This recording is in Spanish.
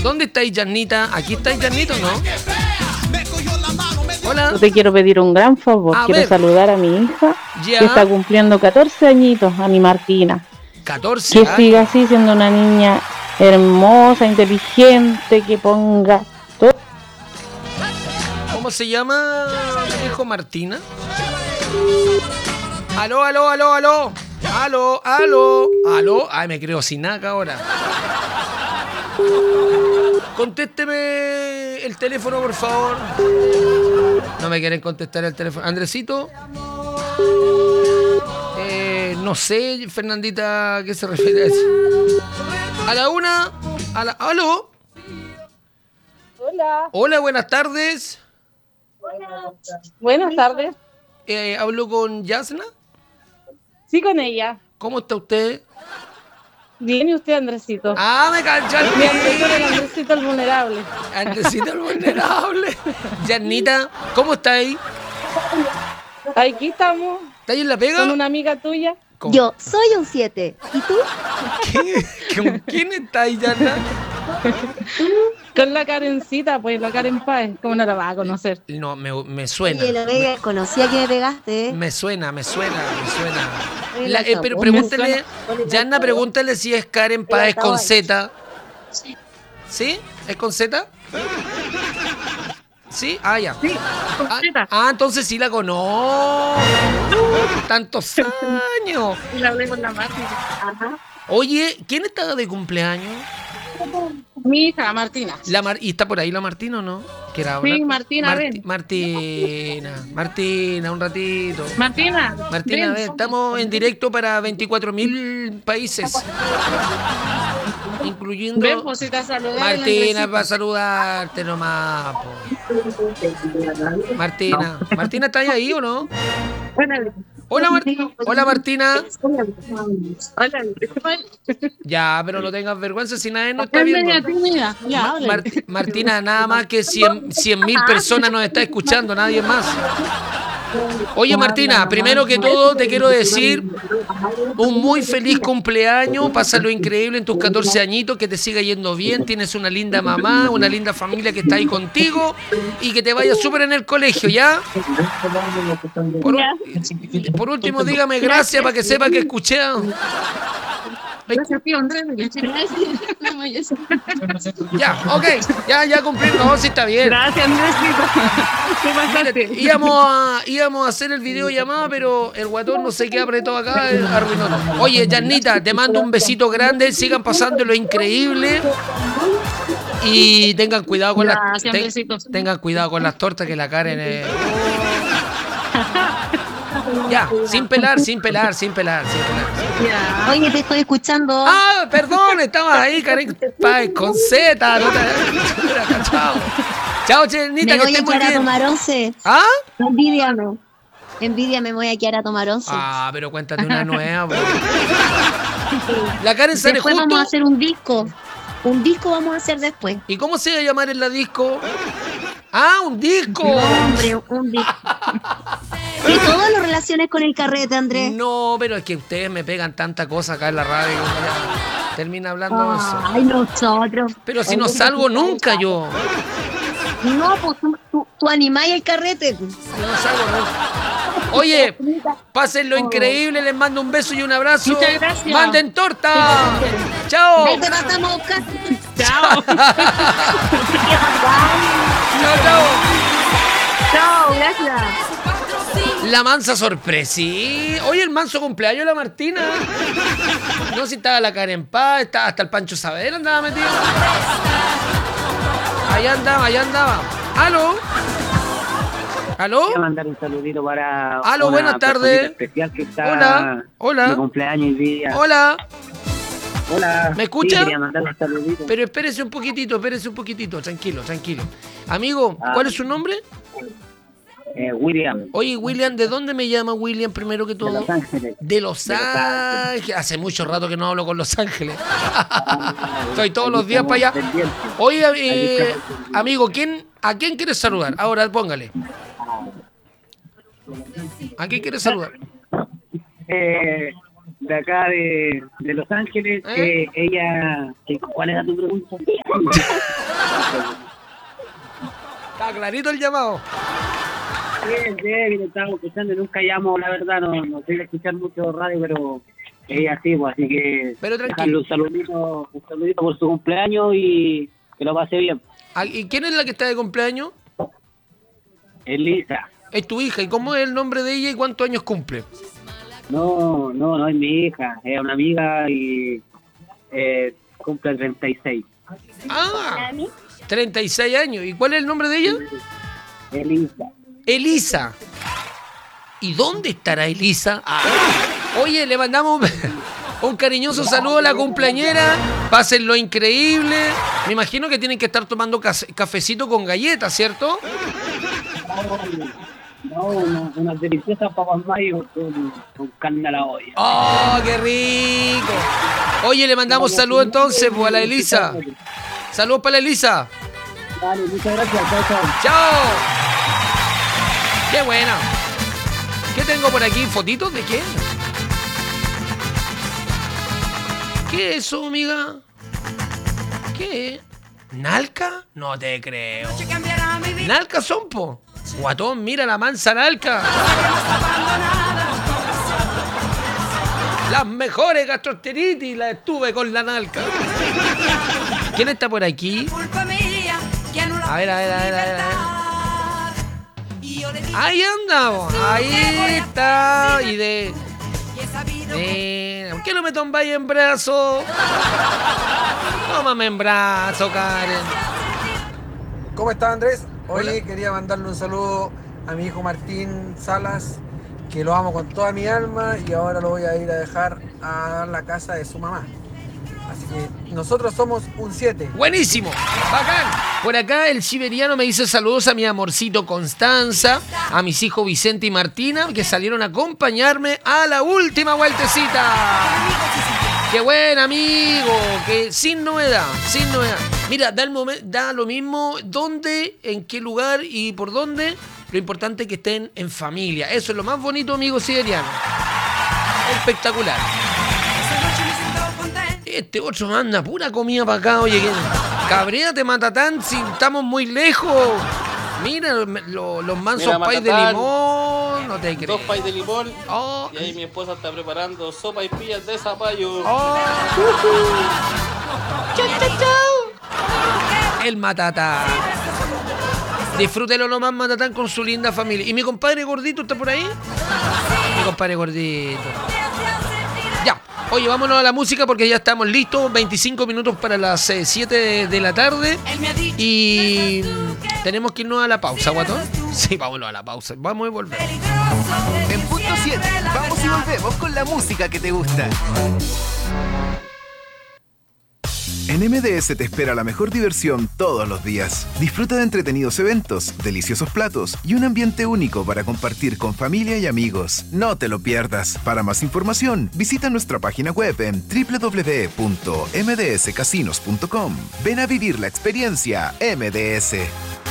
¿Dónde estáis, Yanita? ¿Aquí estáis, Yanito, no? Hola. Yo te quiero pedir un gran favor. Quiero saludar a mi hija, ya, que está cumpliendo 14 añitos, a mi Martina. 14 que años. Siga así siendo una niña hermosa, inteligente, que ponga todo. ¿Cómo se llama, mi hijo? Martina. Aló, aló, aló, aló. Aló, aló, aló. Ay, me creo sin nada ahora. Contésteme el teléfono, por favor. No me quieren contestar el teléfono. Andresito. No sé, Fernandita, ¿a qué se refiere a eso? A la una. ¿Aló? Hola. Hola, buenas tardes. Hola. Buenas tardes. ¿Hablo con Yasna? Sí, con ella. ¿Cómo está usted? Bien, ¿y usted, Andresito? Ah, me cancha el Andresito el vulnerable. Andresito el vulnerable. Yasnita, ¿cómo está ahí? Aquí estamos. ¿Está ahí en la pega? ¿Con una amiga tuya? Yo soy un 7. ¿Y tú? ¿Con quién está ahí, Yasna? Con la Karencita, pues, la Karen Páez. ¿Cómo no la vas a conocer? No, me suena. Oye, la Vega, conocía que me pegaste, ¿eh? Me suena. Pero pregúntale, Yanna, pregúntale si es Karen Páez con Z. ¿Sí? ¿Es con Z? ¿Sí? Ah, ya. Sí, con Z. Entonces sí la conozco. Tantos años. Y la hablé con la Martina. Ajá. Oye, ¿quién estaba de cumpleaños? Mi hija, Martina. ¿Y está por ahí la Martina o no? Sí, Martina, ven. Martina, un ratito. Martina, ven. Estamos en directo para 24.000 países. Incluyendo... Ven, pues, si te saludé, Martina, para saludarte nomás. Martina. No. ¿Martina está ahí o no? Hola, Hola, Martina. Hola. Ya, pero no tengas vergüenza si nadie nos está viendo. Martina, nada más que 100.000 personas nos está escuchando, nadie más. Oye, Martina, primero que todo te quiero decir un muy feliz cumpleaños, pásalo increíble en tus 14 añitos, que te siga yendo bien, tienes una linda mamá, una linda familia que está ahí contigo y que te vaya súper en el colegio, ¿ya? Por último, dígame gracias para que sepa que escuché. Gracias, tío Andrés. Ya, ok, ya cumplí. No, sí está bien. Gracias, Andresito. ¿Qué pasaste? Íbamos a hacer el video llamada, pero el guatón no sé qué apretó acá, arruinó todo. Oye, Yanita, te mando un besito grande, sigan pasando lo increíble. Y tengan cuidado con tengan cuidado con las tortas, que la Karen Ya, sin pelar. Ya. Oye, te estoy escuchando. Perdón, estabas ahí, Karen Páez, con Z, no te hubiera cachado. Chao, Chenita, que estés muy bien. Me voy a quedar a tomar 11. ¿Ah? Envidia, me voy a quedar a tomar 11. Pero cuéntate una nueva. La Karen sale después justo. Vamos a hacer un disco. Un disco vamos a hacer después. ¿Y cómo se va a llamar en la disco? Un disco. No, hombre, un disco. Y todo lo relaciones con el carrete, Andrés. No, pero es que ustedes me pegan tanta cosa acá en la radio. Termina hablando de eso. Ay, nosotros. Pero si no salgo nunca yo. No, pues tú animáis el carrete. Si no salgo nunca. Oye, pásenlo increíble, les mando un beso y un abrazo. Muchas gracias. ¡Manden torta! ¡Chao! Te pasamos a buscar. ¡Chao! ¡Chao, gracias! La mansa sorpresa. Oye, el manso cumpleaños de la Martina. No, si estaba la Karen Páez, estaba hasta el Pancho Saavedra andaba metido. Allá andaba. ¿Aló? Quiero mandar un saludito para buenas tardes. Especial que está Hola. de cumpleaños hoy día. Hola. ¿Me escucha? Sí, quería mandar un saludito. Pero espérese un poquitito, tranquilo. Amigo, ¿cuál es su nombre? William. Oye, William, ¿de dónde me llama William primero que todo? De Los Ángeles. De Los Ángeles. Hace mucho rato que no hablo con Los Ángeles. Estoy todos los días para allá. Oye, amigo, ¿a quién quieres saludar? Ahora, póngale. ¿A quién quieres saludar? de acá de Los Ángeles. Ella, ¿cuál era tu pregunta? Está clarito el llamado. Bien, bien, estábamos escuchando, nunca llamo, la verdad, no sé escuchar mucho radio, pero ella sí, pues, así que pero tranquilo. dejarle un saludito por su cumpleaños y que lo pase bien. ¿Y quién es la que está de cumpleaños? Elisa. Es tu hija, ¿y cómo es el nombre de ella y cuántos años cumple? No es mi hija, es una amiga y cumple 36. Ah, 36 años. ¿Y cuál es el nombre de ella? Elisa. ¿Y dónde estará Elisa? Oye, le mandamos un cariñoso saludo a la cumpleañera. Pásenlo increíble. Me imagino que tienen que estar tomando cafecito con galletas, ¿cierto? No, unas deliciosas papas mayo con carne a la olla. ¡Oh, qué rico! Oye, le mandamos saludos entonces pues, a la Elisa. Saludos para la Elisa. Dale, muchas gracias. Chao. ¡Chao! ¡Qué buena! ¿Qué tengo por aquí? ¿Fotitos de qué? ¿Qué es eso, amiga? ¿Qué? ¿Nalca? No te creo. ¿Nalca son, po? Guatón, mira la mansa nalca. Las mejores gastroenteritis las estuve con la nalca. ¿Quién está por aquí? A ver. Ahí andamos. Ahí está. ¿Por qué no me tomáis en brazo? Tómame en brazo, Karen. ¿Cómo estás, Andrés? Oye, Hola. quería mandarle un saludo a mi hijo Martín Salas, que lo amo con toda mi alma y ahora lo voy a ir a dejar a la casa de su mamá. Así que nosotros somos un 7. Buenísimo, bacán. Por acá el siberiano me dice saludos a mi amorcito Constanza, a mis hijos Vicente y Martina, que salieron a acompañarme a la última vueltecita. Qué buen amigo, que sin novedad. Mira, da lo mismo dónde, en qué lugar y por dónde. Lo importante es que estén en familia. Eso es lo más bonito, amigo siberiano. Espectacular. Este otro manda pura comida para acá, oye, cabréate, Matatán, si estamos muy lejos. Mira los mansos pais de limón, no te creo. 2 pais de limón. Oh. Y ahí mi esposa está preparando sopa y pillas de zapallo. Oh. Chau. El Matatán. Disfrútelo nomás, Matatán, con su linda familia. ¿Y mi compadre gordito está por ahí? Mi compadre gordito. Ya. Oye, vámonos a la música porque ya estamos listos. 25 minutos para las 7 de la tarde. Y tenemos que irnos a la pausa, guatón. Sí, vámonos a la pausa. Vamos y volvemos. En punto 7, vamos y volvemos con la música que te gusta. En MDS te espera la mejor diversión todos los días. Disfruta de entretenidos eventos, deliciosos platos y un ambiente único para compartir con familia y amigos. No te lo pierdas. Para más información, visita nuestra página web en www.mdscasinos.com. Ven a vivir la experiencia MDS.